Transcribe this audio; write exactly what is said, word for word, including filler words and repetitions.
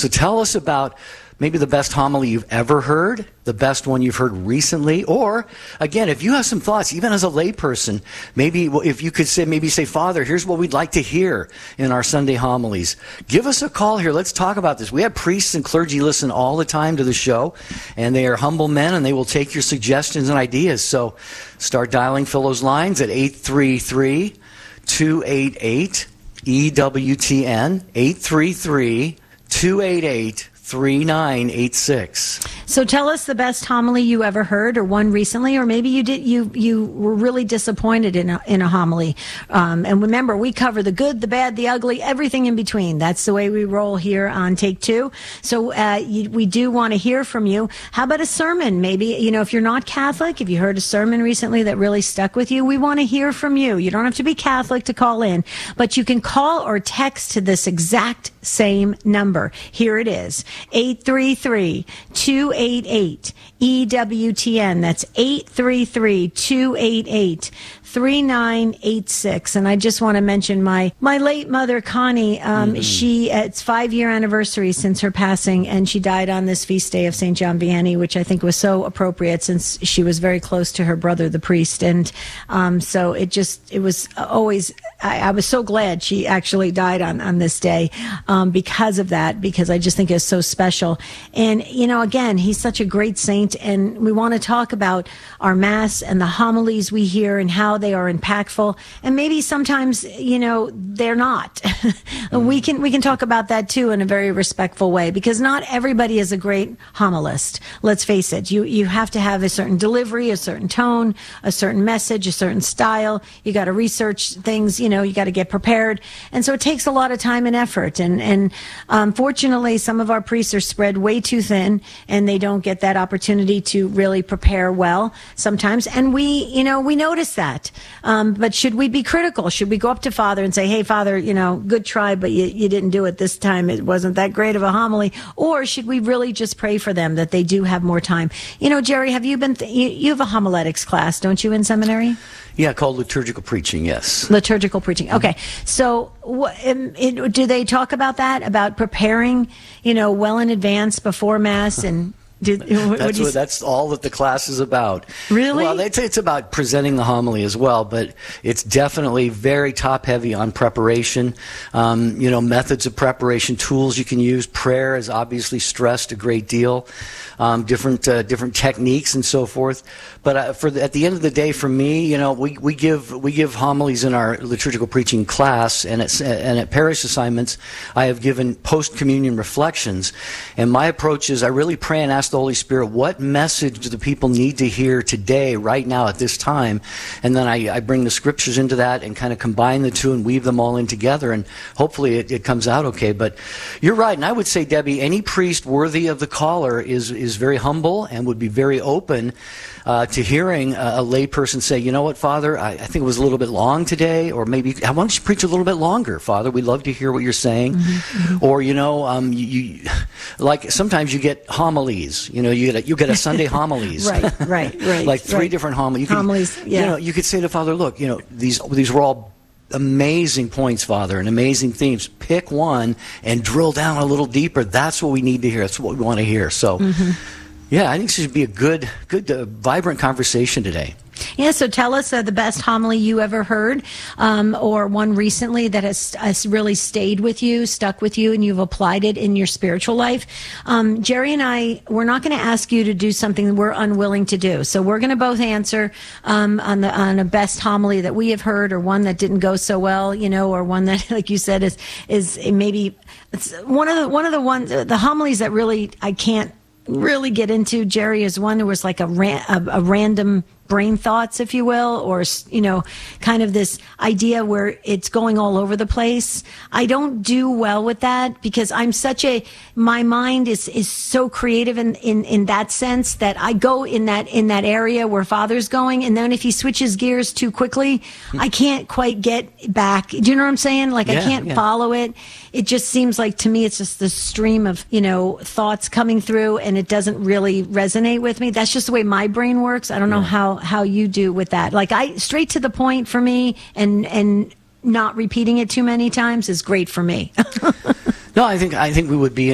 So tell us about maybe the best homily you've ever heard, the best one you've heard recently, or again, if you have some thoughts, even as a layperson, maybe if you could say, maybe say, Father, here's what we'd like to hear in our Sunday homilies. Give us a call here. Let's talk about this. We have priests and clergy listen all the time to the show, and they are humble men, and they will take your suggestions and ideas. So start dialing Phil's lines at eight three three, two eight eight, E W T N, eight three three, two eight eight, three nine eight six. So tell us the best homily you ever heard, or one recently, or maybe you did you you were really disappointed in a, in a homily. Um, and remember, we cover the good, the bad, the ugly, everything in between. That's the way we roll here on Take Two. So uh, you, we do want to hear from you. How about a sermon? Maybe, you know, if you're not Catholic, if you heard a sermon recently that really stuck with you, we want to hear from you. You don't have to be Catholic to call in, but you can call or text to this exact same number. Here it is. eight three three, two eight eight, E W T N. That's eight three three, two eight eight, three nine eight six. And I just want to mention my, my late mother, Connie. Um, mm-hmm. She, it's five year anniversary since her passing, and she died on this feast day of Saint John Vianney, which I think was so appropriate since she was very close to her brother, the priest. And um, so it just, it was always, I, I was so glad she actually died on, on this day um, because of that, because I just think it's so special. And, you know, again, he's such a great saint, and we want to talk about our Mass and the homilies we hear and how they are impactful, and maybe sometimes, you know, they're not. mm. We can we can talk about that too in a very respectful way, because not everybody is a great homilist. Let's face it. You you have to have a certain delivery, a certain tone, a certain message, a certain style. You got to research things. You know, you got to get prepared, and so it takes a lot of time and effort. And and unfortunately, some of our priests are spread way too thin, and they don't get that opportunity to really prepare well sometimes. And we, you know, we notice that. Um, but should we be critical? Should we go up to Father and say, hey, Father, you know, good try, but you, you didn't do it this time. It wasn't that great of a homily. Or should we really just pray for them that they do have more time? You know, Jerry, have you been, th- you, you have a homiletics class, don't you, in seminary? Yeah, called liturgical preaching, yes. Liturgical preaching. Okay. So what, um, it, do they talk about that, about preparing, you know, well in advance before Mass? And Did, what, that's, what what, that's all that the class is about. Really? Well, it's, it's about presenting the homily as well, but it's definitely very top-heavy on preparation, um, you know, methods of preparation, tools you can use. Prayer is obviously stressed a great deal, um, different uh, different techniques and so forth. But uh, for the, at the end of the day, for me, you know, we, we give we give homilies in our liturgical preaching class, and at, and at parish assignments, I have given post-communion reflections. And my approach is I really pray and ask the Holy Spirit, what message do the people need to hear today, right now, at this time? And then I, I bring the scriptures into that and kind of combine the two and weave them all in together, and hopefully it, it comes out okay. But you're right, and I would say, Debbie, any priest worthy of the caller is, is very humble and would be very open uh, to hearing a, a layperson say, you know what, Father, I, I think it was a little bit long today, or maybe, why don't you preach a little bit longer, Father? We'd love to hear what you're saying. Mm-hmm, mm-hmm. Or, you know, um, you, you, like sometimes you get homilies. You know, you get a, you get a Sunday homilies. right, right, right. Like three right. different homilies. You could, homilies, yeah. You know, you could say to Father, look, you know, these these were all amazing points, Father, and amazing themes. Pick one and drill down a little deeper. That's what we need to hear. That's what we want to hear. So, mm-hmm. yeah, I think this should be a good, good, uh, vibrant conversation today. Yeah, so tell us uh, the best homily you ever heard, um, or one recently that has, has really stayed with you, stuck with you, and you've applied it in your spiritual life. Um, Jerry and I, we're not going to ask you to do something that we're unwilling to do. So we're going to both answer um, on the on a best homily that we have heard, or one that didn't go so well, you know, or one that, like you said, is is maybe it's one of the one of the ones the homilies that really I can't really get into. Jerry is one who was like a ran, a, a random brain thoughts, if you will, or, you know, kind of this idea where it's going all over the place. I don't do well with that, because I'm such a, my mind is, is so creative in, in, in that sense that I go in that, in that area where Father's going. And then if he switches gears too quickly, I can't quite get back. Do you know what I'm saying? Like, yeah, I can't yeah. follow it. It just seems like, to me, it's just this stream of, you know, thoughts coming through, and it doesn't really resonate with me. That's just the way my brain works. I don't know yeah. how, how you do with that. Like, I, straight to the point for me, and, and not repeating it too many times is great for me. No, I think, I think we would be